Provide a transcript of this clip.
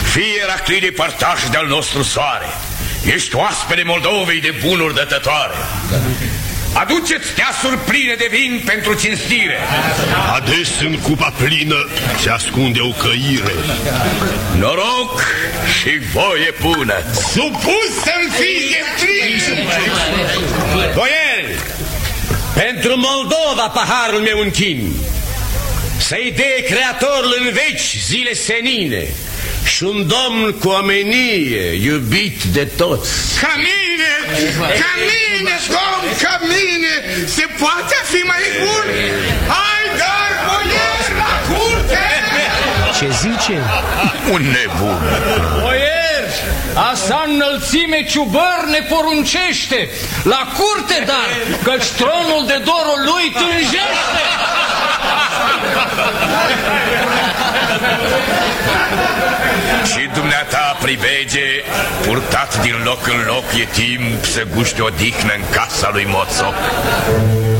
Fie Racline părtaș de-al nostru soare, ești oaspete Moldovei de bunuri dătătoare. Aduceți teasuri pline de vin pentru cinstire. Ades în cupa plină se ascunde o căire. Noroc și voie bună. Supus să-mi fii de plin. Boieri, pentru Moldova paharul meu închin, să-i dea Creatorul în veci zile senine și un domn cu omenie iubit de toți. Ca mine, domn, ca mine, se poate fi mai bun? Hai, dar, boieri, la curte! Ce zice? Un nebun. Boieri, asta înălțime ciubăr ne poruncește. La curte, dar, căci tronul de dorul lui tânjește. Și dumneata, privege, purtat din loc în loc, e timp să guști odihnă în casa lui Moțoc.